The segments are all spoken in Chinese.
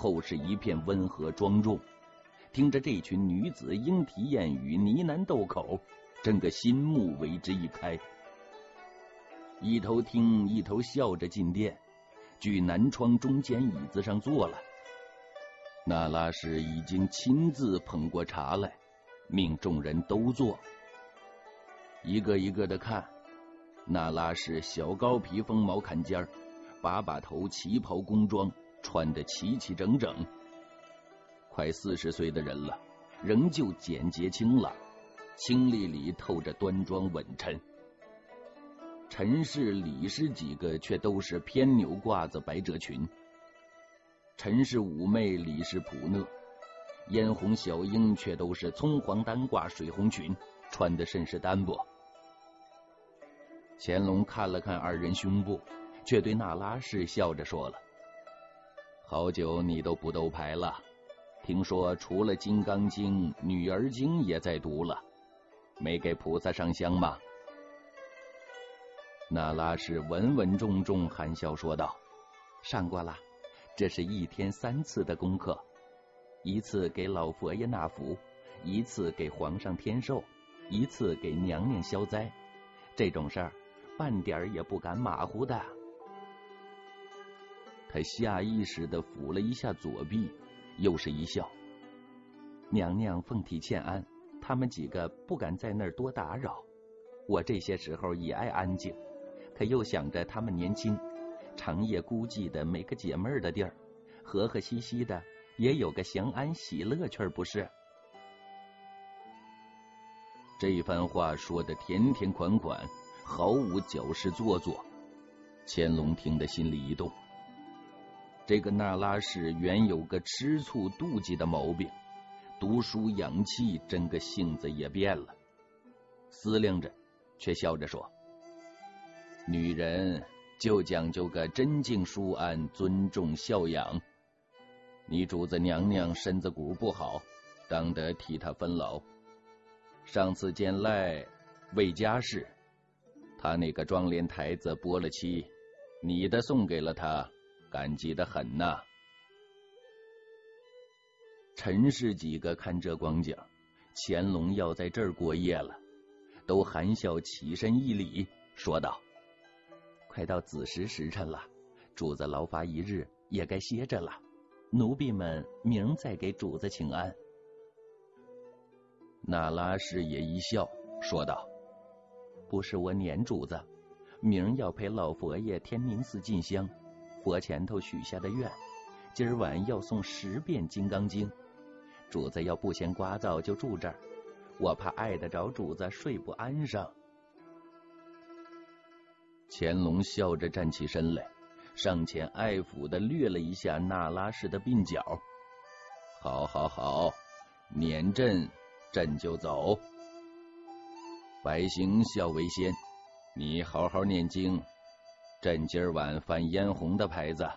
后是一片温和庄重。听着这群女子莺啼燕语、呢喃斗口，整个心目为之一开。一头听一头笑着进殿，距南窗中间椅子上坐了。那拉氏已经亲自捧过茶来，命众人都坐。一个一个的看，那拉氏小高皮风毛坎肩，把头旗袍宫装，穿得齐齐整整。快40岁的人了，仍旧简洁清朗，清丽里透着端庄稳沉。陈氏、李氏几个却都是偏牛褂子百褶裙。陈氏妩媚，李氏朴讷，嫣红、小英却都是葱黄单褂水红裙，穿得甚是单薄。乾隆看了看二人胸部，却对那拉氏笑着说了：“好久你都不斗牌了，听说除了《金刚经》《女儿经》也在读了，没给菩萨上香吗？”那拉氏稳稳重重含笑说道：“上过了，这是1天3次的功课，一次给老佛爷纳福，一次给皇上添寿，一次给娘娘消灾，这种事儿半点也不敢马虎的。”他下意识地抚了一下左臂，又是一笑：“娘娘奉体欠安，他们几个不敢在那儿多打扰，我这些时候也爱安静，可又想着他们年轻，长夜孤寂的没个解闷的地儿，和和稀稀的也有个祥安喜乐趣儿，不是？”这番话说得甜甜款款，毫无矫饰做作。乾隆听得心里一动。这个那拉氏原有个吃醋妒忌的毛病，读书养气，整个性子也变了。思量着，却笑着说：“女人就讲究个贞静淑安、尊重孝养。你主子娘娘身子骨不好，当得替她分劳。上次见赖魏家氏，他那个庄帘台子剥了漆，你的送给了他，感激得很呐。”陈氏几个看这光景，乾隆要在这儿过夜了，都含笑起身一礼，说道：“快到子时时辰了，主子劳乏一日，也该歇着了。奴婢们明再给主子请安。”那拉氏也一笑，说道：“不是我撵主子，明要陪老佛爷天宁寺进香，佛前头许下的愿，今儿晚要诵10遍《金刚经》。主子要不嫌聒噪，就住这儿，我怕碍得着主子睡不安上。”乾隆笑着站起身来，上前爱抚地掠了一下那拉氏的鬓角：“好好好，撵朕，朕就走。百行孝为先，你好好念经，朕今儿晚翻嫣红的牌子。”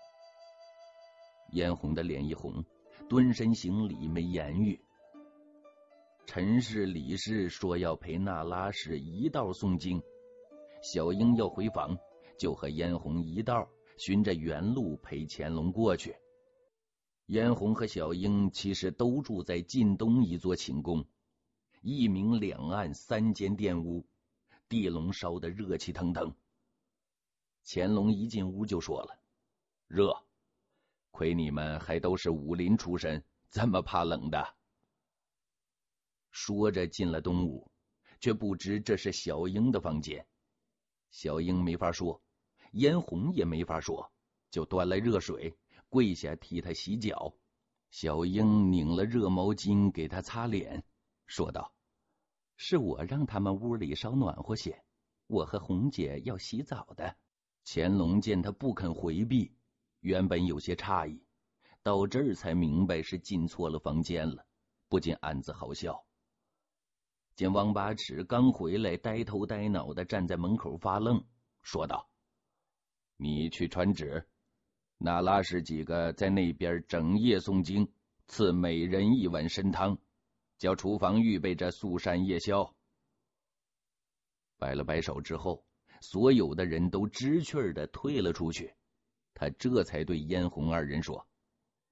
嫣红的脸一红，蹲身行礼，没言语。陈氏、李氏说要陪那拉氏一道诵经，小英要回房，就和嫣红一道循着原路陪乾隆过去。嫣红和小英其实都住在晋东一座寝宫，一明两暗3间殿屋，地笼烧得热气腾腾。乾隆一进屋就说了：“热，亏你们还都是武林出身，这么怕冷的。”说着进了东屋，却不知这是小英的房间。小英没法说，嫣红也没法说，就端来热水，跪下替他洗脚。小英拧了热毛巾给他擦脸，说道：“是我让他们屋里稍暖和些，我和红姐要洗澡的。”乾隆见他不肯回避，原本有些诧异，到这儿才明白是进错了房间了，不禁暗自好笑。见王八尺刚回来，呆头呆脑的站在门口发愣，说道：“你去传旨，那拉氏几个在那边整夜诵经，赐每人1碗参汤，叫厨房预备着素膳夜宵。”摆了摆手之后，所有的人都知趣的退了出去。他这才对嫣红二人说：“